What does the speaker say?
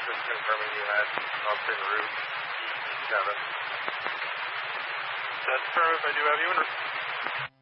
just confirming you had up en route E7. That's affirmative. I do have you en route.